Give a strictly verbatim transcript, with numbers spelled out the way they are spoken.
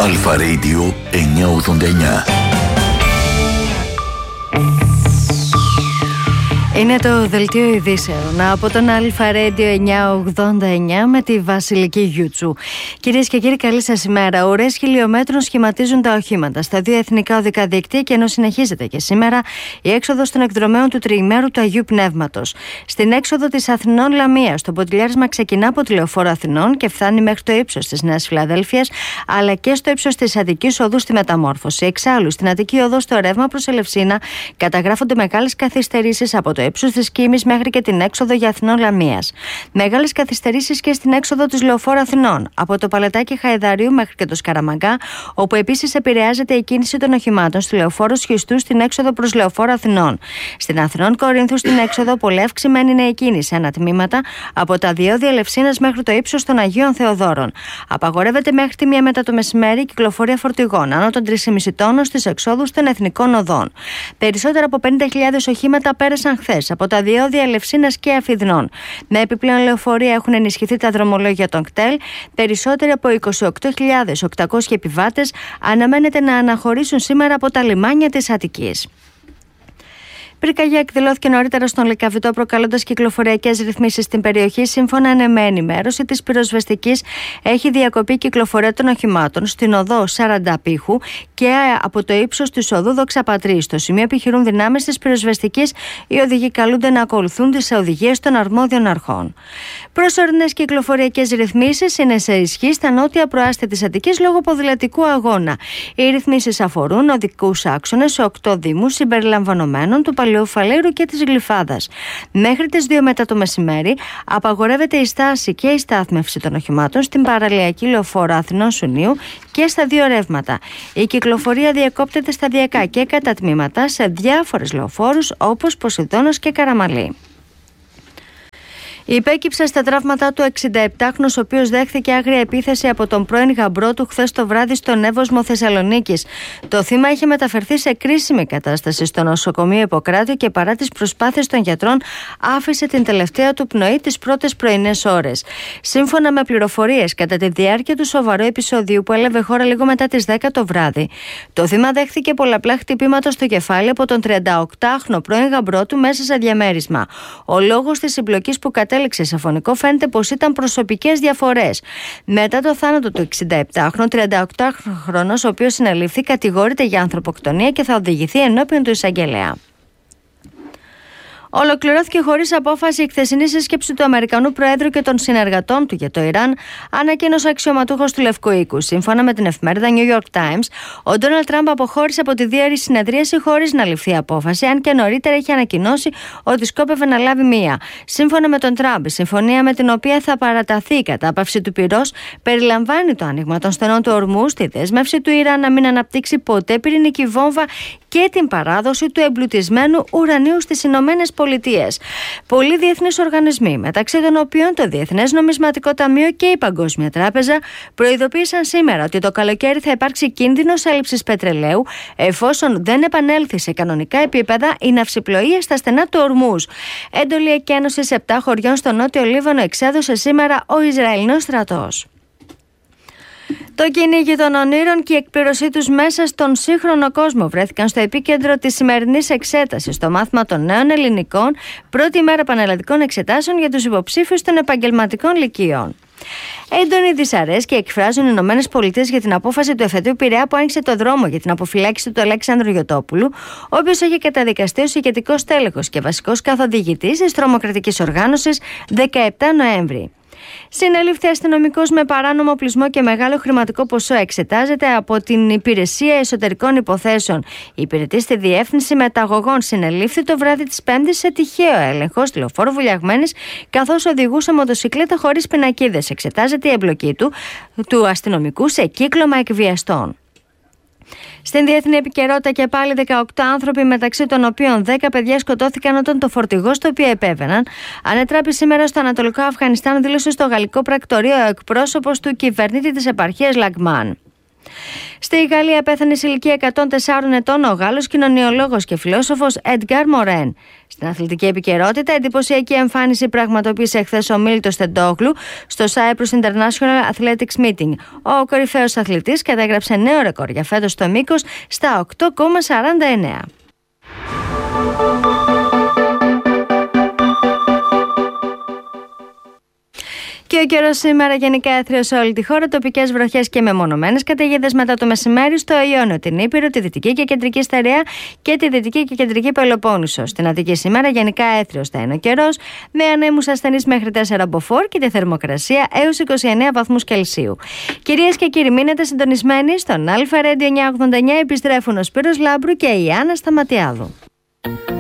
Αλφα Radio εννιακόσια ογδόντα εννιά. Είναι το δελτίο ειδήσεων από τον Αλφα Radio εννιακόσια ογδόντα εννιά με τη Βασιλική Γιούτσου. Κυρίες και κύριοι, καλή σας ημέρα. Ουρές χιλιόμετρων σχηματίζουν τα οχήματα στα δύο εθνικά οδικά δίκτυα και ενώ συνεχίζεται και σήμερα η έξοδος των εκδρομέων του τριημέρου του Αγίου Πνεύματος. Στην έξοδο της Αθηνών Λαμίας, το ποτηλιάρισμα ξεκινά από τη Λεωφόρο Αθηνών και φτάνει μέχρι το ύψος της Νέας Φιλαδέλφειας, αλλά και στο ύψος της Αττικής Οδού στη Μεταμόρφωση. Εξάλλου, στην Αττική Οδό στο ρεύμα προς Ελευσίνα καταγράφονται μεγάλες καθυστερήσεις από το ύψος της Κίμης μέχρι και την έξοδο για Αθηνών Λαμίας. Μεγάλες καθυστερήσεις και στην έξοδο της Λεωφόρου Αθηνών, από το Παλατάκι Χαϊδαρίου μέχρι και το Σκαραμαγκά, όπου επίσης επηρεάζεται η κίνηση των οχημάτων στη Λεωφόρο Σχιστού στην έξοδο προς Λεωφόρο Αθηνών. Στην Αθηνών Κορίνθου στην έξοδο πολύ αυξημένη είναι η κίνηση ένα τμήματα από τα διόδια Ελευσίνας μέχρι το ύψος των Αγίων Θεοδόρων. Απαγορεύεται μέχρι τη μία μετά το μεσημέρι η κυκλοφορία φορτηγών άνω των τρία κόμμα πέντε τόνων στις εξόδους των εθνικών οδών. Περισσότερα από πενήντα χιλιάδες οχήματα πέρασαν χθες από τα διόδια Ελευσίνας και Αφιδνών. Με επιπλέον λεωφορεία έχουν ενισχυθεί τα δρομολόγια των ΚΤΕΛ. Περισσότεροι από είκοσι οκτώ χιλιάδες οκτακόσιοι επιβάτες αναμένεται να αναχωρήσουν σήμερα από τα λιμάνια της Αττικής. Πυρκαγιά εκδηλώθηκε νωρίτερα στον Λυκαβητό, προκαλώντας κυκλοφοριακές ρυθμίσεις στην περιοχή. Σύμφωνα με ενημέρωση της πυροσβεστικής, έχει διακοπεί η κυκλοφορία των οχημάτων στην οδό Σαραντά Πύχου και από το ύψος της οδού Δοξαπατρί. Στο σημείο επιχειρούν δυνάμεις της πυροσβεστικής. Οι οδηγοί καλούνται να ακολουθούν τις οδηγίες των αρμόδιων αρχών. Προσωρινές κυκλοφοριακές ρυθμίσεις είναι σε ισχύ στα νότια προάστια της Αττικής λόγω ποδηλατικού αγώνα. Οι ρυθμίσεις αφορούν οδικούς άξονες σε οκτώ δήμους συμπεριλαμβανομένων του Παλαιού Φαλήρου και της Γλυφάδας. Μέχρι τις δύο μετά το μεσημέρι απαγορεύεται η στάση και η στάθμευση των οχημάτων στην παραλιακή λεωφόρο Αθηνών Σουνίου και στα δύο ρεύματα. Η κυκλοφορία διακόπτεται σταδιακά και κατά τμήματα σε διάφορες λεωφόρους όπως Ποσειδώνος και Καραμαλή. Υπέκυψε στα τραύματα του εξηνταεπτάχρονος, ο οποίος δέχθηκε άγρια επίθεση από τον πρώην γαμπρό του χθες το βράδυ στον Εύωσμο Θεσσαλονίκης. Το θύμα είχε μεταφερθεί σε κρίσιμη κατάσταση στο νοσοκομείο Ιπποκράτιο και παρά τις προσπάθειες των γιατρών άφησε την τελευταία του πνοή τις πρώτες πρωινές ώρες. Σύμφωνα με πληροφορίες, κατά τη διάρκεια του σοβαρού επεισοδίου που έλαβε χώρα λίγο μετά τις δέκα το βράδυ, το θύμα δέχθηκε πολλαπλά χτυπήματα στο κεφάλι από τον τριανταοκτάχρονο πρώην γαμπρό του μέσα σε διαμέρισμα. Ο λόγος της συμπλοκής που κατέληξε σε φωνικό φαίνεται πως ήταν προσωπικές διαφορές. Μετά το θάνατο του εξηνταεπτάχρονου, τριανταοκτάχρονος, ο οποίος συνελήφθη, κατηγορείται για ανθρωποκτονία και θα οδηγηθεί ενώπιον του εισαγγελέα. Ολοκληρώθηκε χωρίς απόφαση η χθεσινή σύσκεψη του Αμερικανού Προέδρου και των συνεργατών του για το Ιράν, ανακοίνωσε αξιωματούχος του Λευκού Οίκου. Σύμφωνα με την εφημερίδα New York Times, ο Ντόναλντ Τραμπ αποχώρησε από τη διάρρη συνεδρίαση χωρίς να ληφθεί απόφαση, αν και νωρίτερα είχε ανακοινώσει ότι σκόπευε να λάβει μία. Σύμφωνα με τον Τραμπ, η συμφωνία με την οποία θα παραταθεί η κατάπαυση του πυρός περιλαμβάνει το άνοιγμα των στενών του ορμού, τη δέσμευση του Ιράν να μην αναπτύξει ποτέ πυρηνική βόμβα και την παράδοση του εμπλουτισμένου ουρανίου στις Ηνωμένες Πολιτείες. Πολλοί διεθνείς οργανισμοί, μεταξύ των οποίων το Διεθνές Νομισματικό Ταμείο και η Παγκόσμια Τράπεζα, προειδοποίησαν σήμερα ότι το καλοκαίρι θα υπάρξει κίνδυνος έλλειψης πετρελαίου εφόσον δεν επανέλθει σε κανονικά επίπεδα η ναυσιπλοεία στα στενά του ορμούς. Έντολη εκένωσης επτά χωριών στο Νότιο Λίβανο εξέδωσε σήμερα ο Ισραηλινός στρατός. Το κυνήγι των ονείρων και η εκπλήρωσή τους μέσα στον σύγχρονο κόσμο βρέθηκαν στο επίκεντρο της σημερινής εξέτασης στο μάθημα των νέων ελληνικών, πρώτη μέρα πανελλαδικών εξετάσεων για τους υποψήφιους των επαγγελματικών λυκείων. Έντονη δυσαρέσκεια εκφράζουν οι Ηνωμένες Πολιτείες για την απόφαση του εφετείου Πειραιά που άνοιξε το δρόμο για την αποφυλάκηση του Αλέξανδρου Γιωτόπουλου, ο οποίος έχει καταδικαστεί ως ηγετικός τέλεχος και βασικός καθοδηγητής της τρομοκρατικής οργάνωσης δεκαεπτά Νοέμβρη. Συνελήφθη αστυνομικός με παράνομο οπλισμό και μεγάλο χρηματικό ποσό. Εξετάζεται από την Υπηρεσία Εσωτερικών Υποθέσεων. Υπηρετεί στη Διεύθυνση Μεταγωγών. Συνελήφθη το βράδυ της Πέμπτης σε τυχαίο έλεγχο στη Λεωφόρο Βουλιαγμένης, καθώς οδηγούσε μοτοσικλέτα χωρίς πινακίδες. Εξετάζεται η εμπλοκή του, του αστυνομικού σε κύκλωμα εκβιαστών. Στην διεθνή επικαιρότητα και πάλι δεκαοκτώ άνθρωποι, μεταξύ των οποίων δέκα παιδιά, σκοτώθηκαν όταν το φορτηγό στο οποίο επέβαιναν ανετράπη σήμερα στο Ανατολικό Αφγανιστάν, δήλωσε στο γαλλικό πρακτορείο ο εκπρόσωπος του κυβερνήτη της επαρχίας Λαγμάν. Στη Γαλλία πέθανε σε ηλικία εκατόν τεσσάρων ετών ο Γάλλος κοινωνιολόγος και φιλόσοφος Έντγκαρ Μορέν. Στην αθλητική επικαιρότητα, εντυπωσιακή εμφάνιση πραγματοποίησε εχθές ο Μίλτος Τεντόγλου στο Cyprus International Athletics Meeting. Ο κορυφαίος αθλητής κατέγραψε νέο ρεκόρ για φέτος στο μήκος στα οκτώ κόμμα σαράντα εννέα. Και ο καιρός σήμερα γενικά έθριο σε όλη τη χώρα, τοπικές βροχές και μεμονωμένες καταιγίδες μετά το μεσημέρι στο Ιόνιο, την Ήπειρο, τη Δυτική και Κεντρική Στερεά και τη Δυτική και Κεντρική Πελοπόννησο. Στην Αττική σήμερα γενικά έθριος θα είναι ο καιρός, με ανέμους ασθενείς μέχρι τέσσερα μποφόρ και τη θερμοκρασία έως είκοσι εννέα βαθμούς Κελσίου. Κυρίες και κύριοι, μείνετε συντονισμένοι στον Αλφα Radio εννιακόσια ογδόντα εννιά. Επιστρέφουν ο Σπύρος Λάμπρου και η Άννα Σταματιάδου.